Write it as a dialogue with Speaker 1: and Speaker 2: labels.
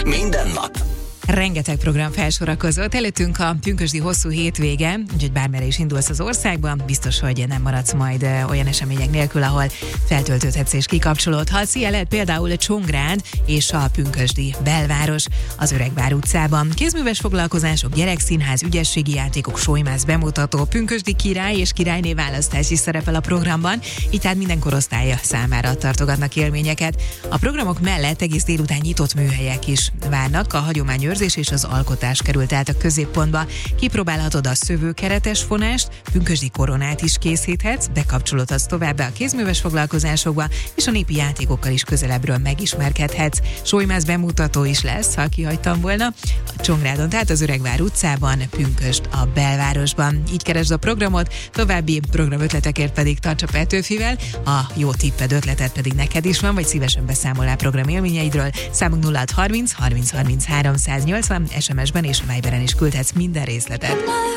Speaker 1: Minden nap.
Speaker 2: Rengeteg program felsorakozott, előttünk a pünkösdi hosszú hétvége, úgyhogy bármerre is indulsz az országban, biztos, hogy nem maradsz majd olyan események nélkül, ahol feltöltődhetsz és kikapcsolódhatsz. Ilyen lehet például Csongrád és a pünkösdi belváros az Öregvár utcában. Kézműves foglalkozások, gyerekszínház, ügyességi játékok, solymász bemutató, pünkösdi király és királyné választás is szerepel a programban, így tehát minden korosztálya számára tartogatnak élményeket. A programok mellett egész délután nyitott műhelyek is várnak, a hagyományőrzés és az alkotás került át a középpontba. Kipróbálhatod a szövőkeretes fonást, pünkösdi koronát is készíthetsz, bekapcsolódhatsz továbbá a kézműves foglalkozásokba, és a népi játékokkal is közelebbről megismerkedhetsz. Solymász bemutató is lesz, ha kihagytam volna. A Csongrádon, tehát az Öregvár utcában, pünkösd a belvárosban. Így keresd a programot, további programötletekért pedig tarts a Petőfivel, a jó tipped, ötleted pedig neked is van, vagy szívesen beszámolál program élményeidről. Számunk 0630 30 30 380, SMS-ben és Viberen is küldhetsz minden részletet.